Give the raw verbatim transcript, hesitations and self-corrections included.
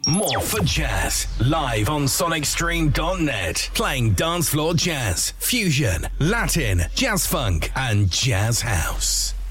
More for Jazz, live on sonic stream dot net. Playing dance floor jazz, fusion, Latin, jazz funk, and jazz house.